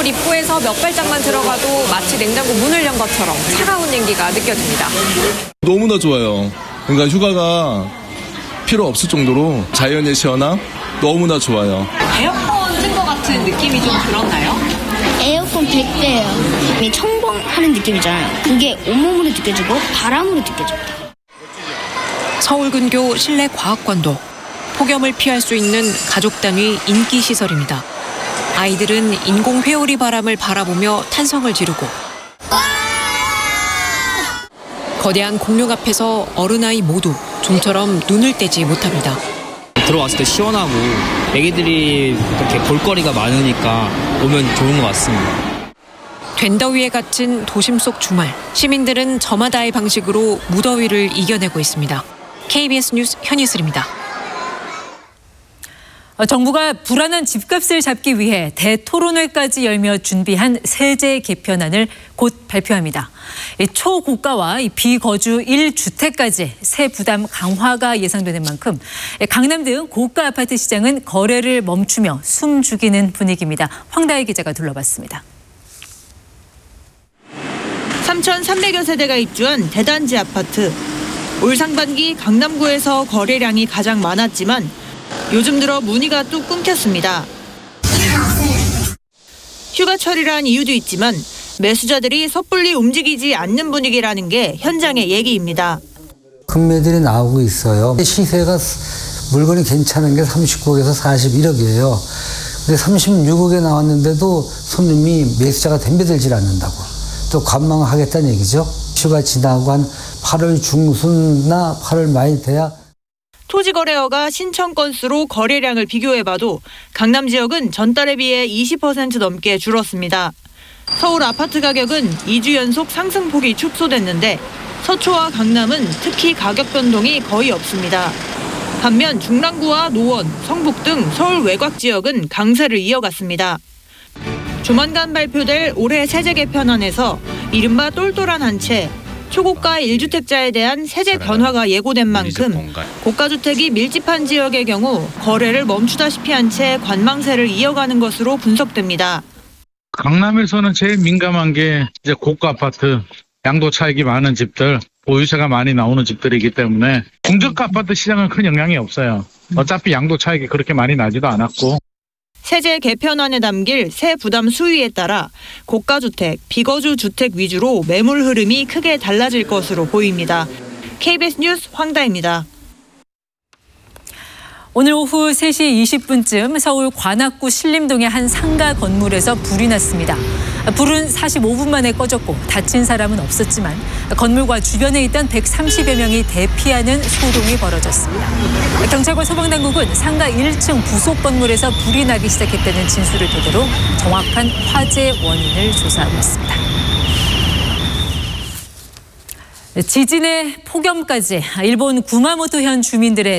건물 입구에서 몇 발짝만 들어가도 마치 냉장고 문을 연 것처럼 차가운 냉기가 느껴집니다. 너무나 좋아요. 그러니까 휴가가 필요 없을 정도로 자연의 시원함 너무나 좋아요. 에어컨 튼 것 같은 느낌이 좀 들었나요? 에어컨 100대예요. 청봉하는 느낌이잖아요. 그게 온몸으로 느껴지고 바람으로 느껴집니다. 서울근교 실내과학관도 폭염을 피할 수 있는 가족 단위 인기 시설입니다. 아이들은 인공 회오리 바람을 바라보며 탄성을 지르고 거대한 공룡 앞에서 어른아이 모두 좀처럼 눈을 떼지 못합니다. 들어왔을 때 시원하고 애기들이 그렇게 볼거리가 많으니까 오면 좋은 것 같습니다. 된더위에 갇힌 도심 속 주말, 시민들은 저마다의 방식으로 무더위를 이겨내고 있습니다. KBS 뉴스 현희슬입니다. 정부가 불안한 집값을 잡기 위해 대토론회까지 열며 준비한 세제 개편안을 곧 발표합니다. 초고가와 비거주 1주택까지 세 부담 강화가 예상되는 만큼 강남 등 고가 아파트 시장은 거래를 멈추며 숨죽이는 분위기입니다. 황다혜 기자가 둘러봤습니다. 3,300여 세대가 입주한 대단지 아파트. 올 상반기 강남구에서 거래량이 가장 많았지만 요즘 들어 문의가 뚝 끊겼습니다. 휴가철이란 이유도 있지만 매수자들이 섣불리 움직이지 않는 분위기라는 게 현장의 얘기입니다. 금매들이 나오고 있어요. 시세가 물건이 괜찮은 게 39억에서 41억이에요. 근데 36억에 나왔는데도 손님이 매수자가 덤벼들질 않는다고. 또 관망하겠다는 얘기죠. 휴가 지나고 한 8월 중순이나 8월 말 돼야 토지거래어가 신청 건수로 거래량을 비교해봐도 강남 지역은 전달에 비해 20% 넘게 줄었습니다. 서울 아파트 가격은 2주 연속 상승폭이 축소됐는데 서초와 강남은 특히 가격 변동이 거의 없습니다. 반면 중랑구와 노원, 성북 등 서울 외곽 지역은 강세를 이어갔습니다. 조만간 발표될 올해 세제 개편안에서 이른바 똘똘한 한 채, 초고가 1주택자에 대한 세제 변화가 예고된 만큼 고가주택이 밀집한 지역의 경우 거래를 멈추다시피 한 채 관망세를 이어가는 것으로 분석됩니다. 강남에서는 제일 민감한 게 이제 고가 아파트, 양도 차익이 많은 집들, 보유세가 많이 나오는 집들이기 때문에 중저가 아파트 시장은 큰 영향이 없어요. 어차피 양도 차익이 그렇게 많이 나지도 않았고. 세제 개편안에 담길 세 부담 수위에 따라 고가주택, 비거주 주택 위주로 매물 흐름이 크게 달라질 것으로 보입니다. KBS 뉴스 황다혜입니다. 오늘 오후 3시 20분쯤 서울 관악구 신림동의 한 상가 건물에서 불이 났습니다. 불은 45분 만에 꺼졌고 다친 사람은 없었지만 건물과 주변에 있던 130여 명이 대피하는 소동이 벌어졌습니다. 경찰과 소방당국은 상가 1층 부속 건물에서 불이 나기 시작했다는 진술을 토대로 정확한 화재 원인을 조사하고 있습니다. 지진에 폭염까지 일본 구마모토현 주민들의